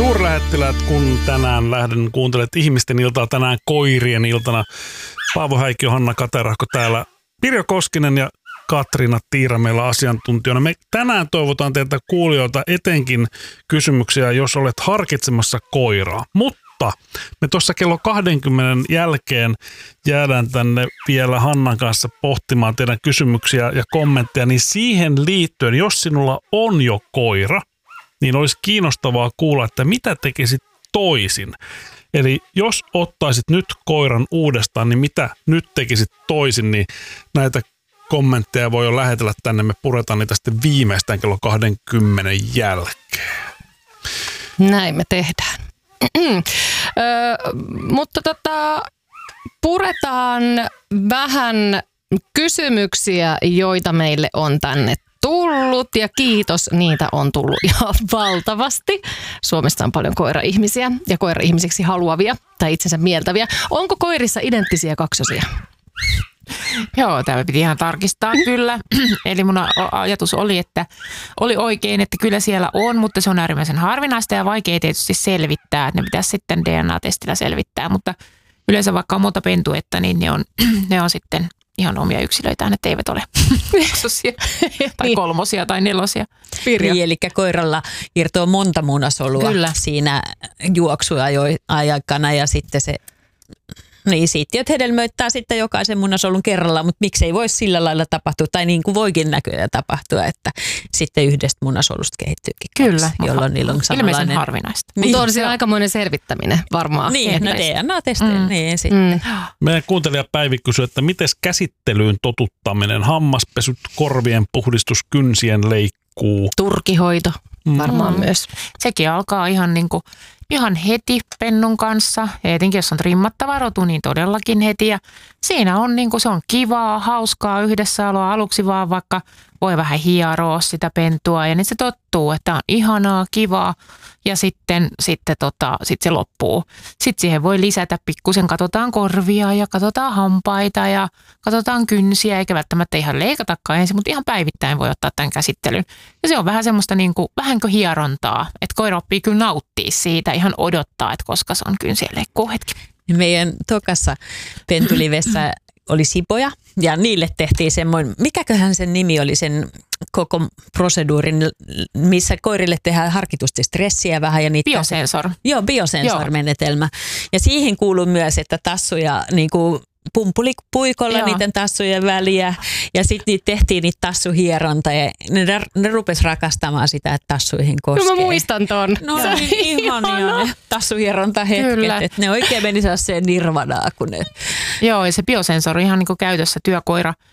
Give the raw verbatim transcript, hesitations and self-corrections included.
suurlähettiläät, kun tänään lähden kuuntelet ihmisten iltaa, tänään koirien iltana. Paavo Häikki, Hanna Katerahko täällä, Pirjo Koskinen ja Katriina Tiira meillä asiantuntijana. Me tänään toivotaan teiltä kuulijoilta etenkin kysymyksiä, jos olet harkitsemassa koiraa. Mutta me tuossa kello kaksikymmentä jälkeen jäädään tänne vielä Hannan kanssa pohtimaan teidän kysymyksiä ja kommentteja. Niin siihen liittyen, jos sinulla on jo koira, niin olisi kiinnostavaa kuulla, että mitä tekisit toisin. Eli jos ottaisit nyt koiran uudestaan, niin mitä nyt tekisit toisin, niin näitä kommentteja voi jo lähetellä tänne. Me puretaan niitä sitten viimeistään kello kaksikymmentä jälkeen. Näin me tehdään. Ö, mutta tota, puretaan vähän kysymyksiä, joita meille on tänne tullut, ja kiitos, niitä on tullut ihan valtavasti. Suomessa on paljon koira-ihmisiä ja koira-ihmisiksi haluavia tai itsensä mieltäviä. Onko koirissa identtisiä kaksosia? Joo, tämä piti ihan tarkistaa kyllä. Eli mun ajatus oli, että oli oikein, että kyllä siellä on, mutta se on äärimmäisen harvinaista ja vaikea tietysti selvittää. Että ne pitäisi sitten D N A-testillä selvittää, mutta yleensä vaikka on monta pentuetta, niin ne on, ne on sitten ihan omia yksilöitään, että eivät ole kaksosia tai niin. kolmosia tai nelosia. Niin, eli koiralla irtoaa monta munasolua kyllä. siinä juoksuaikana ja sitten se niin siittiöt hedelmöittää sitten jokaisen munasolun kerralla, mutta miksei voi sillä lailla tapahtua, tai niin kuin voikin näköjään tapahtua, että sitten yhdestä munasolusta kehittyykin kyllä, kaksi, jolloin niillä on samanlainen. Ilmeisen harvinaista. Niin. Mutta on siinä aikamoinen selvittäminen varmaan. Niin, no D N A-testeillä, mm. niin sitten. Mm. Meidän kuuntelija Päivi kysyy, että miten käsittelyyn totuttaminen, hammaspesyt, korvien puhdistus, kynsien leikkuu. Turkihoito varmaan mm. myös. Sekin alkaa ihan niin kuin ihan heti pennun kanssa, ja etenkin jos on trimmattava rotu, niin todellakin heti. Ja siinä on niin kuin se on kivaa, hauskaa yhdessä oloa aluksi vaan, vaikka voi vähän hieroa sitä pentua, ja niin se tottuu, että on ihanaa, kivaa, ja sitten, sitten tota, sit se loppuu. Sitten siihen voi lisätä pikkusen, katsotaan korvia ja katsotaan hampaita ja katsotaan kynsiä, eikä välttämättä ihan leikatakaan ensin, mutta ihan päivittäin voi ottaa tämän käsittelyn. Ja se on vähän semmoista niin kuin, vähänkö hierontaa, että koira oppii kyllä nauttia siitä, ihan odottaa, että koska se on kynsien leikkuu hetki. Meidän tokassa pentulivessä oli sipoja ja niille tehtiin semmoinen, mikäköhän sen nimi oli sen koko proseduurin, missä koirille tehdään harkitusti stressiä vähän. Ja niitä biosensor. Joo, biosensormenetelmä. Ja siihen kuuluu myös, että tassuja niin kuin pumpulipuikolla joo. niiden tassujen väliä ja sitten niitä tehtiin niitä tassuhieronta ja ne, ne rupes rakastamaan sitä, että tassuihin koskee. No mä muistan ton. No se oli ihania ne tassuhieronta hetket, että ne oikein meni sellaiseen nirvanaa. Kun ne... Joo, ja se biosensori ihan niin kuin käytössä työkoira